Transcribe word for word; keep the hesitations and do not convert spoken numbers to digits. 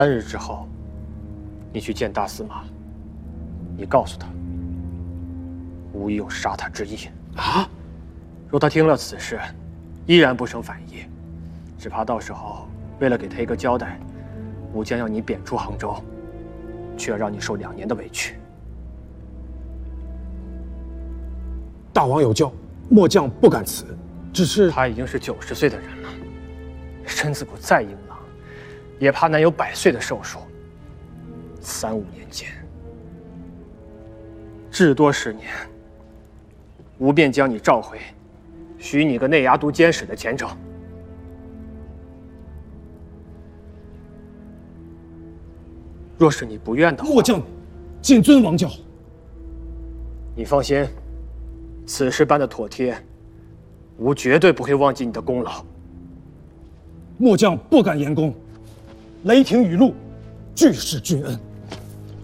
三日之后，你去见大司马，你告诉他，吾已有杀他之意。 啊！ 若他听了此事，依然不生反意，只怕到时候为了给他一个交代，吾将要你贬出衡州，却要让你受两年的委屈。 大王有教，末将不敢辞。只是他已经是九十岁的人了，身子骨再硬朗，也怕难有百岁的寿数。三五年间，至多十年，吾便将你召回，许你个内衙都监使的前程。若是你不愿的话， 末将谨遵王教。 你放心，此事办得妥帖，吾绝对不会忘记你的功劳。 末将不敢言功，雷霆雨露，俱是君恩。